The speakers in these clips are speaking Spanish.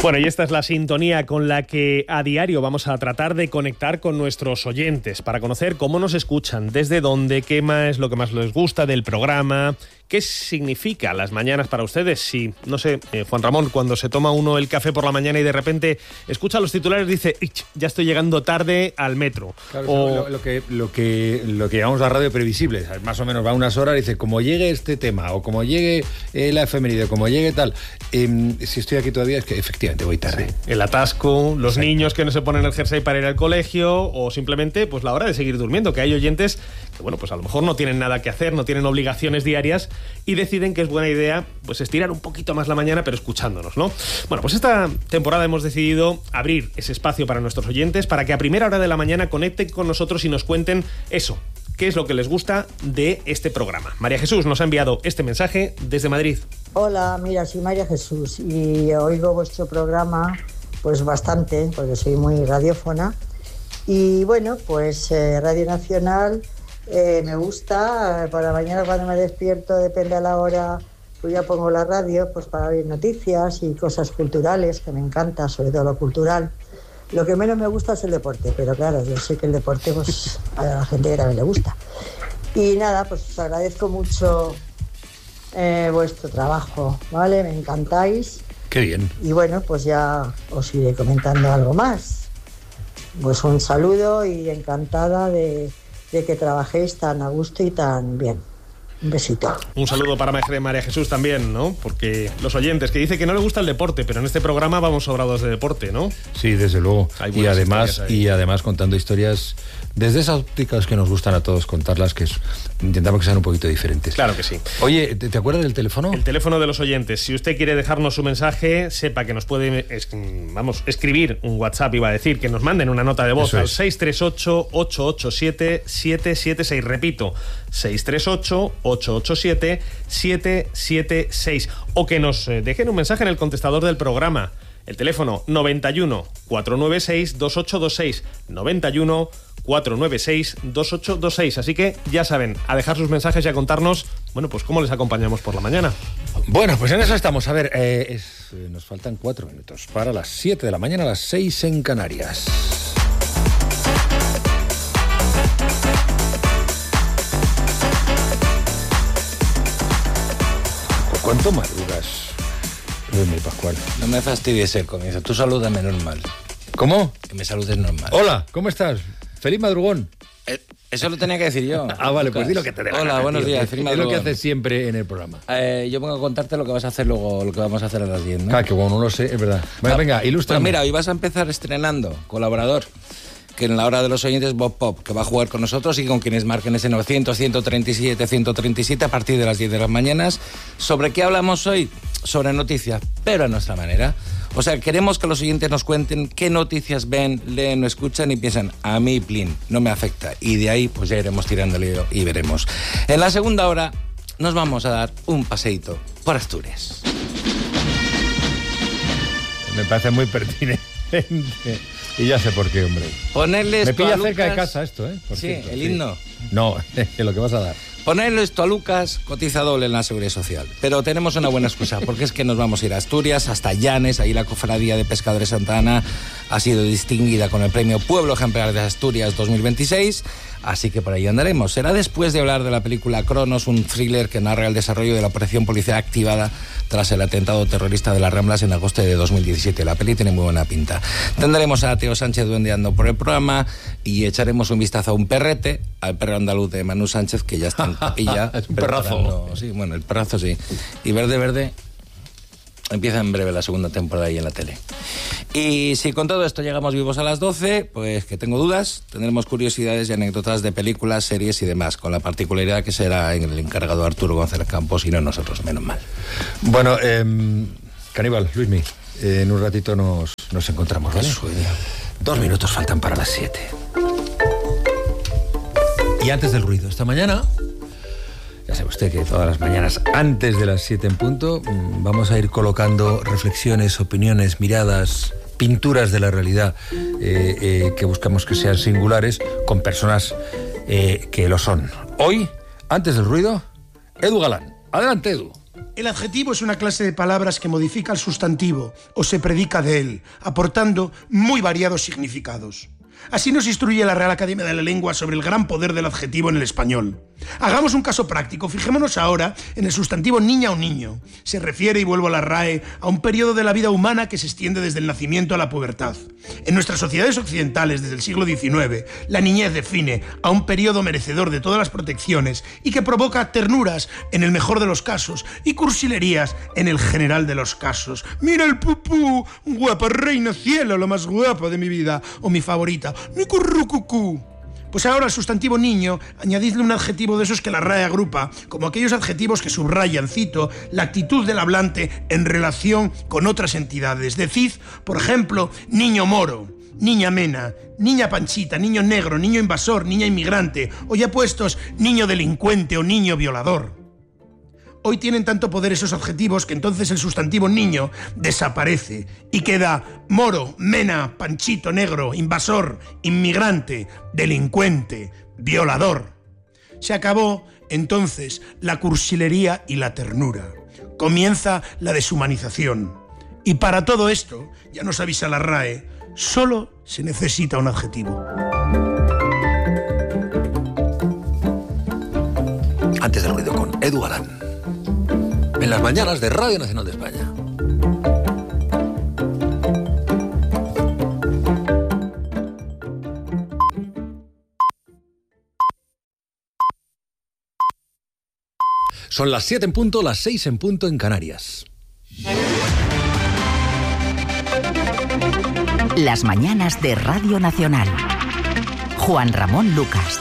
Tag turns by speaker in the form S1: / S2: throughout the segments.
S1: Bueno, y esta es la sintonía con la que a diario vamos a tratar de conectar con nuestros oyentes para conocer cómo nos escuchan, desde dónde, qué es lo que más les gusta del programa, qué significa las mañanas para ustedes. Si, no sé, Juan Ramón, cuando se toma uno el café por la mañana y de repente escucha los titulares, dice, ya estoy llegando tarde al metro.
S2: Claro, o lo que llamamos la radio previsible, más o menos va unas horas y dice, como llegue este tema, o como llegue la efeméride, como llegue tal, si estoy aquí todavía es que efectivamente voy tarde.
S1: Sí. El atasco, los niños que no se ponen el jersey para ir al colegio, o simplemente pues la hora de seguir durmiendo, que hay oyentes que, bueno, pues a lo mejor no tienen nada que hacer, no tienen obligaciones diarias y deciden que es buena idea pues estirar un poquito más la mañana, pero escuchándonos, ¿no? Bueno, pues esta temporada hemos decidido abrir ese espacio para nuestros oyentes para que a primera hora de la mañana conecten con nosotros y nos cuenten eso, qué es lo que les gusta de este programa. María Jesús nos ha enviado este mensaje desde Madrid.
S3: Hola, mira, soy María Jesús y oigo vuestro programa pues bastante, porque soy muy radiófona. Y bueno, pues Radio Nacional me gusta. Por la mañana cuando me despierto, depende a la hora, pues ya pongo la radio pues para oír noticias y cosas culturales, que me encanta, sobre todo lo cultural. Lo que menos me gusta es el deporte, pero claro, yo sé que el deporte pues a la gente que también le gusta. Y nada, pues os agradezco mucho vuestro trabajo, ¿vale? Me encantáis.
S2: Qué bien.
S3: Y bueno, pues ya os iré comentando algo más. Pues un saludo y encantada de que trabajéis tan a gusto y tan bien. Un besito.
S1: Un saludo para María Jesús también, ¿no? Porque los oyentes, que dice que no le gusta el deporte, pero en este programa vamos sobrados de deporte, ¿no?
S2: Sí, desde luego. Y además contando historias desde esas ópticas que nos gustan a todos contarlas, que intentamos que sean un poquito diferentes.
S1: Claro que sí.
S2: Oye, ¿te acuerdas del teléfono?
S1: El teléfono de los oyentes. Si usted quiere dejarnos su mensaje, sepa que nos puede escribir un WhatsApp, iba a decir, que nos manden una nota de voz al 638-887-776. Repito, 638-887-776. O que nos dejen un mensaje en el contestador del programa. El teléfono 91-496-2826. 91-496-2826. Así que ya saben, a dejar sus mensajes y a contarnos, bueno, pues cómo les acompañamos por la mañana.
S2: Bueno, pues en eso estamos. A ver, nos faltan 4 minutos para las 7 de la mañana, las 6 en Canarias. ¿Cuánto madrugas, mi Pascual?
S4: No me fastidies el comienzo. Tú salúdame normal.
S2: ¿Cómo?
S4: Que me saludes normal.
S2: Hola, ¿cómo estás? Feliz madrugón.
S4: Eso lo tenía que decir yo.
S2: Vale, pues di lo que te dé la gana.
S4: Hola, buenos días.
S2: Feliz madrugón. Es lo que haces siempre en el programa.
S4: Yo vengo a contarte lo que vas a hacer luego, lo que vamos a hacer a las 10, ¿no?
S2: Que bueno, no lo sé, es verdad. Venga, ilústrame.
S4: Pues mira, hoy vas a empezar estrenando colaborador, que en la hora de los oyentes Bob Pop, que va a jugar con nosotros y con quienes marquen ese 900-137-137 a partir de las 10 de las mañanas. ¿Sobre qué hablamos hoy? Sobre noticias, pero a nuestra manera. O sea, queremos que los oyentes nos cuenten qué noticias ven, leen o escuchan y piensan, a mí, plin, no me afecta. Y de ahí pues ya iremos tirándole y veremos. En la segunda hora nos vamos a dar un paseíto por Asturias.
S2: Me parece muy pertinente. Y ya sé por qué, hombre.
S4: Ponerles
S2: me pilla
S4: Lucas...
S2: cerca de casa esto, ¿eh? Por
S4: sí,
S2: cierto,
S4: el himno.
S2: No, es lo que vas a dar.
S4: Ponerle esto a Lucas cotiza doble en la Seguridad Social. Pero tenemos una buena excusa, porque es que nos vamos a ir a Asturias, hasta Llanes. Ahí la Cofradía de Pescadores Santa Ana ha sido distinguida con el premio Pueblo Ejemplar de Asturias 2026. Así que por ahí andaremos. Será después de hablar de la película Cronos, un thriller que narra el desarrollo de la operación policial activada tras el atentado terrorista de las Ramblas en agosto de 2017. La peli tiene muy buena pinta. Tendremos a Teo Sánchez duendeando por el programa y echaremos un vistazo a un perrete, al perro andaluz de Manu Sánchez, que ya está en capilla.
S2: Es un perrazo.
S4: Sí, bueno, el perrazo sí. Y Verde empieza en breve la segunda temporada ahí en la tele. Y si con todo esto llegamos vivos a las 12, pues que tengo dudas, tendremos curiosidades y anécdotas de películas, series y demás, con la particularidad que será el encargado Arturo González Campos y no nosotros, menos mal.
S2: Bueno, Caníbal, Luismi, en un ratito nos encontramos, ¿vale? 2 minutos faltan para las 7. Y antes del ruido, esta mañana... Ya sabe usted que todas las mañanas, antes de las 7 en punto, vamos a ir colocando reflexiones, opiniones, miradas, pinturas de la realidad que buscamos que sean singulares con personas que lo son. Hoy, antes del ruido, Edu Galán. Adelante, Edu.
S5: El adjetivo es una clase de palabras que modifica el sustantivo o se predica de él, aportando muy variados significados. Así nos instruye la Real Academia de la Lengua sobre el gran poder del adjetivo en el español. Hagamos un caso práctico. Fijémonos ahora en el sustantivo niña o niño. Se refiere, y vuelvo a la RAE, a un periodo de la vida humana que se extiende desde el nacimiento a la pubertad. En nuestras sociedades occidentales, desde el siglo XIX, la niñez define a un periodo merecedor de todas las protecciones y que provoca ternuras en el mejor de los casos y cursilerías en el general de los casos. ¡Mira el pupú! ¡Guapa reina cielo, lo más guapo de mi vida! O mi favorita, mi currucucú. Pues ahora al sustantivo niño, añadidle un adjetivo de esos que la RAE agrupa, como aquellos adjetivos que subrayan, cito, la actitud del hablante en relación con otras entidades. Decid, por ejemplo, niño moro, niña mena, niña panchita, niño negro, niño invasor, niña inmigrante, o ya puestos, niño delincuente o niño violador. Hoy tienen tanto poder esos adjetivos que entonces el sustantivo niño desaparece y queda moro, mena, panchito, negro, invasor, inmigrante, delincuente, violador. Se acabó entonces la cursilería y la ternura. Comienza la deshumanización. Y para todo esto, ya nos avisa la RAE, solo se necesita un adjetivo.
S2: Antes del ruido con Edu Galán. En las mañanas de Radio Nacional de España. Son las 7 en punto, las 6 en punto en Canarias.
S6: Las mañanas de Radio Nacional. Juan Ramón Lucas.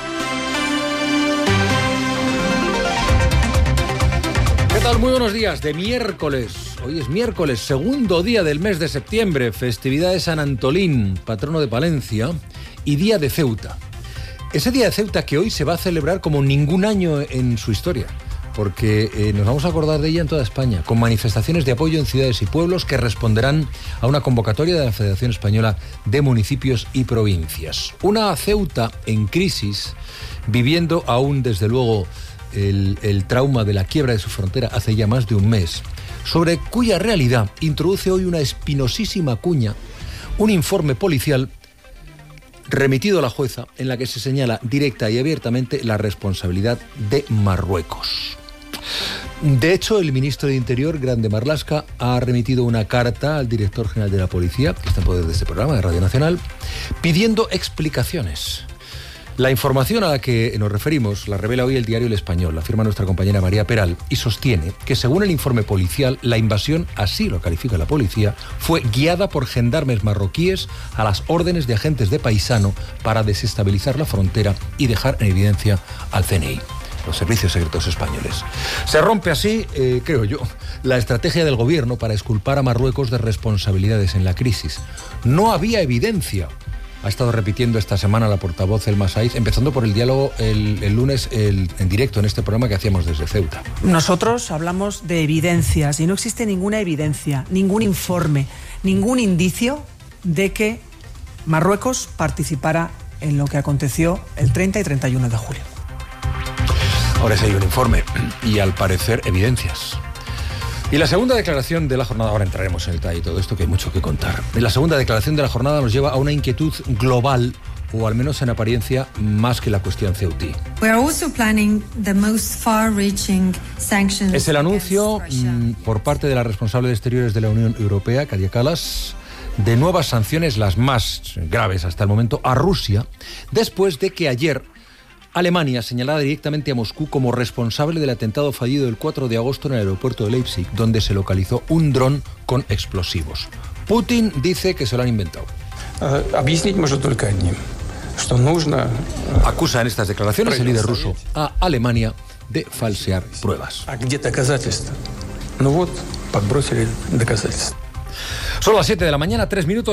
S2: ¿Qué tal? Muy buenos días de miércoles. Hoy es miércoles, segundo día del mes de septiembre, festividad de San Antolín, patrono de Palencia, y día de Ceuta. Ese día de Ceuta que hoy se va a celebrar como ningún año en su historia, porque nos vamos a acordar de ella en toda España, con manifestaciones de apoyo en ciudades y pueblos que responderán a una convocatoria de la Federación Española de Municipios y Provincias. Una Ceuta en crisis, viviendo aún desde luego el trauma de la quiebra de su frontera hace ya más de un mes, sobre cuya realidad introduce hoy una espinosísima cuña, un informe policial remitido a la jueza en la que se señala directa y abiertamente la responsabilidad de Marruecos. De hecho, el ministro de Interior, Grande Marlaska, ha remitido una carta al director general de la policía, que está en poder de este programa de Radio Nacional, pidiendo explicaciones. La información a la que nos referimos la revela hoy el diario El Español, la firma nuestra compañera María Peral, y sostiene que según el informe policial, la invasión, así lo califica la policía, fue guiada por gendarmes marroquíes a las órdenes de agentes de Paisano para desestabilizar la frontera y dejar en evidencia al CNI, los servicios secretos españoles. Se rompe así, creo yo, la estrategia del gobierno para exculpar a Marruecos de responsabilidades en la crisis. No había evidencia. Ha estado repitiendo esta semana la portavoz Elma Saiz, empezando por el diálogo el lunes en directo en este programa que hacíamos desde Ceuta.
S7: Nosotros hablamos de evidencias y no existe ninguna evidencia, ningún informe, ningún indicio de que Marruecos participara en lo que aconteció el 30 y 31 de julio.
S2: Ahora sí hay un informe y al parecer evidencias. Y la segunda declaración de la jornada, ahora entraremos en el detalle de todo esto que hay mucho que contar. La segunda declaración de la jornada nos lleva a una inquietud global, o al menos en apariencia, más que la cuestión ceutí. Es el anuncio por parte de la responsable de Exteriores de la Unión Europea, Kaja Kallas, de nuevas sanciones, las más graves hasta el momento, a Rusia, después de que ayer Alemania señalara directamente a Moscú como responsable del atentado fallido del 4 de agosto en el aeropuerto de Leipzig, donde se localizó un dron con explosivos. Putin dice que se lo han inventado. Acusa en estas declaraciones el líder ruso a Alemania de falsear pruebas. Son las 7 de la mañana, 3 minutos.